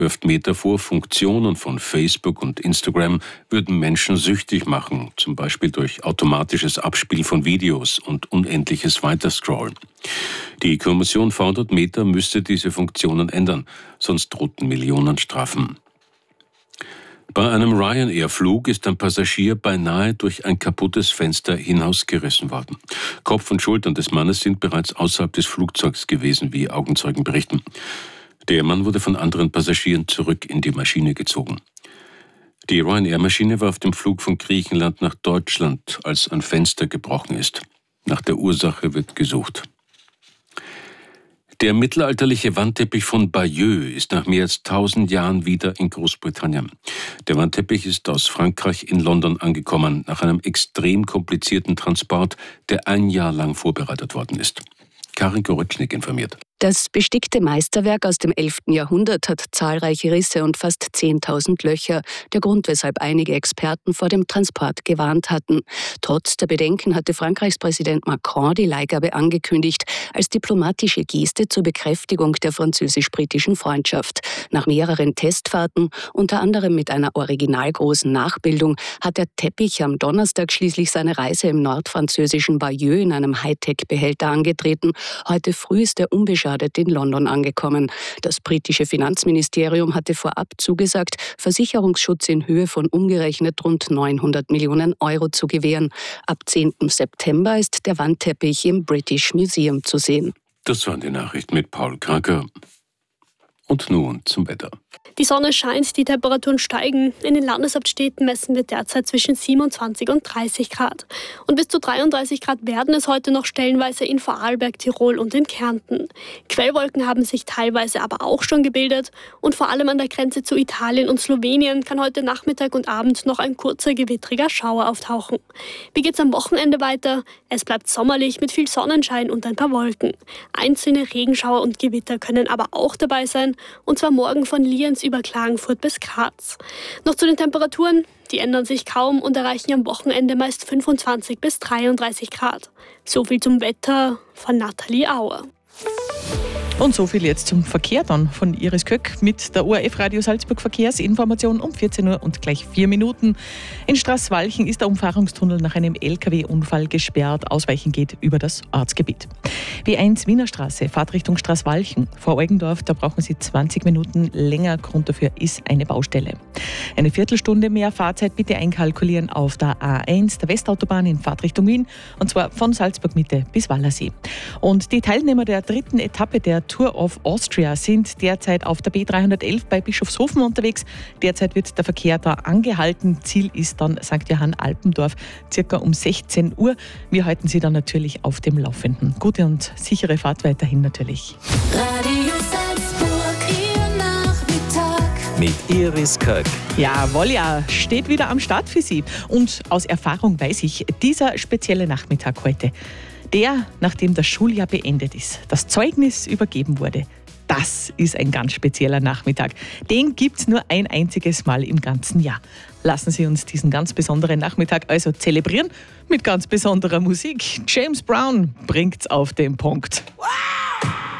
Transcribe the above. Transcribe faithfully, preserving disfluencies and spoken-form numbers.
wirft Meta vor, Funktionen von Facebook und Instagram würden Menschen süchtig machen, zum Beispiel durch automatisches Abspiel von Videos und unendliches Weiterscrollen. Die Kommission fordert, Meta müsste diese Funktionen ändern, sonst drohten Millionenstrafen. Bei einem Ryanair-Flug ist ein Passagier beinahe durch ein kaputtes Fenster hinausgerissen worden. Kopf und Schultern des Mannes sind bereits außerhalb des Flugzeugs gewesen, wie Augenzeugen berichten. Der Mann wurde von anderen Passagieren zurück in die Maschine gezogen. Die Ryanair-Maschine war auf dem Flug von Griechenland nach Deutschland, als ein Fenster gebrochen ist. Nach der Ursache wird gesucht. Der mittelalterliche Wandteppich von Bayeux ist nach mehr als tausend Jahren wieder in Großbritannien. Der Wandteppich ist aus Frankreich in London angekommen, nach einem extrem komplizierten Transport, der ein Jahr lang vorbereitet worden ist. Karin Korotschnik informiert. Das bestickte Meisterwerk aus dem elften Jahrhundert hat zahlreiche Risse und fast zehntausend Löcher. Der Grund, weshalb einige Experten vor dem Transport gewarnt hatten. Trotz der Bedenken hatte Frankreichs Präsident Macron die Leihgabe angekündigt, als diplomatische Geste zur Bekräftigung der französisch-britischen Freundschaft. Nach mehreren Testfahrten, unter anderem mit einer originalgroßen Nachbildung, hat der Teppich am Donnerstag schließlich seine Reise im nordfranzösischen Bayeux in einem Hightech-Behälter angetreten. Heute früh ist er unbeschadet in London angekommen. Das britische Finanzministerium hatte vorab zugesagt, Versicherungsschutz in Höhe von umgerechnet rund neunhundert Millionen Euro zu gewähren. Ab zehnten September ist der Wandteppich im British Museum zu sehen. Das waren die Nachrichten mit Paul Kraker. Und nun zum Wetter. Die Sonne scheint, die Temperaturen steigen. In den Landeshauptstädten messen wir derzeit zwischen siebenundzwanzig und dreißig Grad. Und bis zu dreiunddreißig Grad werden es heute noch stellenweise in Vorarlberg, Tirol und in Kärnten. Quellwolken haben sich teilweise aber auch schon gebildet. Und vor allem an der Grenze zu Italien und Slowenien kann heute Nachmittag und Abend noch ein kurzer gewittriger Schauer auftauchen. Wie geht's am Wochenende weiter? Es bleibt sommerlich mit viel Sonnenschein und ein paar Wolken. Einzelne Regenschauer und Gewitter können aber auch dabei sein. Und zwar morgen von Lienz über Klagenfurt bis Graz. Noch zu den Temperaturen. Die ändern sich kaum und erreichen am Wochenende meist fünfundzwanzig bis dreiunddreißig Grad. So viel zum Wetter von Nathalie Auer. Und so viel jetzt zum Verkehr dann von Iris Köck mit der O R F Radio Salzburg Verkehrsinformation um vierzehn Uhr und gleich vier Minuten. In Straßwalchen ist der Umfahrungstunnel nach einem L K W-Unfall gesperrt. Ausweichen geht über das Ortsgebiet. B eins Wiener Straße, Fahrtrichtung Straßwalchen. Vor Eugendorf, da brauchen Sie zwanzig Minuten länger. Grund dafür ist eine Baustelle. Eine Viertelstunde mehr Fahrzeit bitte einkalkulieren auf der A eins, der Westautobahn in Fahrtrichtung Wien. Und zwar von Salzburg Mitte bis Wallersee. Und die Teilnehmer der dritten Etappe der Tour of Austria sind derzeit auf der B dreihundertelf bei Bischofshofen unterwegs. Derzeit wird der Verkehr da angehalten. Ziel ist dann Sankt Johann Alpendorf, circa um sechzehn Uhr. Wir halten Sie dann natürlich auf dem Laufenden. Gute und sichere Fahrt weiterhin natürlich. Radio Salzburg, Ihr Nachmittag. Mit Iris Köck. Jawohl, ja, steht wieder am Start für Sie. Und aus Erfahrung weiß ich, dieser spezielle Nachmittag heute, der, nachdem das Schuljahr beendet ist, das Zeugnis übergeben wurde, das ist ein ganz spezieller Nachmittag. Den gibt es nur ein einziges Mal im ganzen Jahr. Lassen Sie uns diesen ganz besonderen Nachmittag also zelebrieren mit ganz besonderer Musik. James Brown bringt's auf den Punkt. Wow!